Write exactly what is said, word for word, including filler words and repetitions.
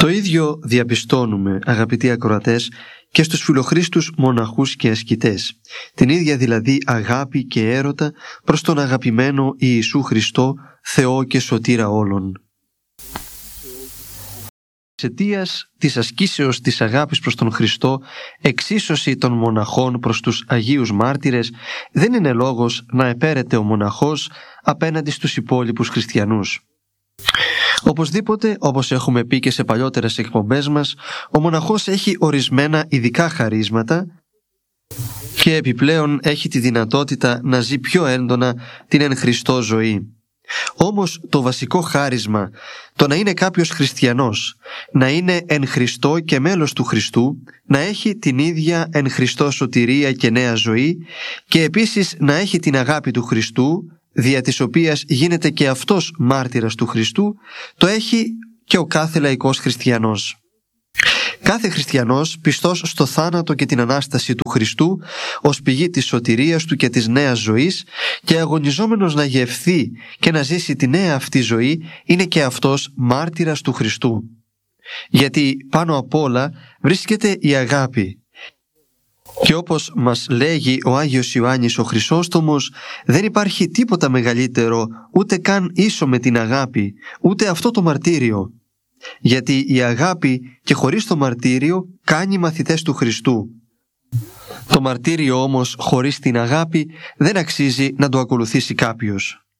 Το ίδιο διαπιστώνουμε, αγαπητοί ακροατές, και στους φιλοχρήστους μοναχούς και ασκητές. Την ίδια δηλαδή αγάπη και έρωτα προς τον αγαπημένο Ιησού Χριστό, Θεό και Σωτήρα όλων. Εξαιτίας της ασκήσεως της αγάπης προς τον Χριστό, εξίσωση των μοναχών προς τους Αγίους Μάρτυρες, δεν είναι λόγος να επέρεται ο μοναχός απέναντι στους υπόλοιπους χριστιανούς. Οπωσδήποτε, όπως έχουμε πει και σε παλιότερες εκπομπές μας, ο μοναχός έχει ορισμένα ειδικά χαρίσματα και επιπλέον έχει τη δυνατότητα να ζει πιο έντονα την εν Χριστώ ζωή. Όμως το βασικό χάρισμα, το να είναι κάποιος χριστιανός, να είναι εν Χριστώ και μέλος του Χριστού, να έχει την ίδια εν Χριστώ σωτηρία και νέα ζωή και επίσης να έχει την αγάπη του Χριστού, δια της οποίας γίνεται και αυτός μάρτυρας του Χριστού, το έχει και ο κάθε λαϊκός χριστιανός. Κάθε χριστιανός, πιστός στο θάνατο και την Ανάσταση του Χριστού ως πηγή της σωτηρίας του και της νέας ζωής και αγωνιζόμενος να γευθεί και να ζήσει τη νέα αυτή ζωή, είναι και αυτός μάρτυρας του Χριστού. Γιατί πάνω απ' όλα βρίσκεται η αγάπη. Και όπως μας λέγει ο Άγιος Ιωάννης ο Χρυσόστομος, δεν υπάρχει τίποτα μεγαλύτερο ούτε καν ίσο με την αγάπη, ούτε αυτό το μαρτύριο. Γιατί η αγάπη και χωρίς το μαρτύριο κάνει μαθητές του Χριστού. Το μαρτύριο όμως χωρίς την αγάπη δεν αξίζει να το ακολουθήσει κάποιος.